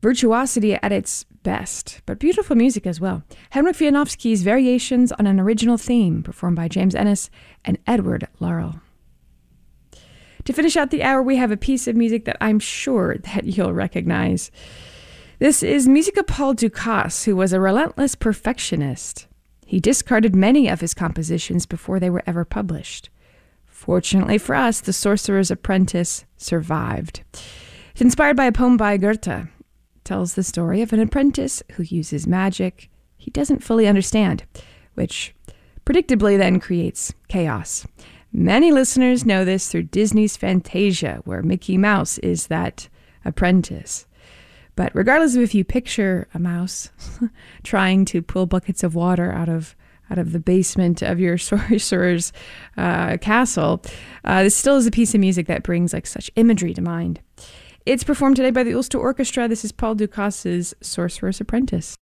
virtuosity at its best, but beautiful music as well. Henryk Wieniawski's variations on an original theme, performed by James Ennis and Edward Laurel. To finish out the hour, we have a piece of music that I'm sure that you'll recognize. This is music of Paul Dukas, who was a relentless perfectionist. He discarded many of his compositions before they were ever published. Fortunately for us, The Sorcerer's Apprentice survived. It's inspired by a poem by Goethe. It tells the story of an apprentice who uses magic he doesn't fully understand, which predictably then creates chaos. Many listeners know this through Disney's Fantasia, where Mickey Mouse is that apprentice. But regardless of if you picture a mouse trying to pull buckets of water out of the basement of your sorcerer's castle, this still is a piece of music that brings like such imagery to mind. It's performed today by the Ulster Orchestra. This is Paul Dukas' Sorcerer's Apprentice.